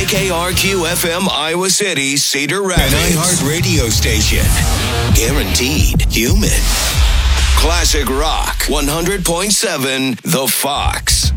KKRQ FM Iowa City, Cedar Rapids. An iHeart radio station. Guaranteed human. Classic Rock 100.7 The Fox.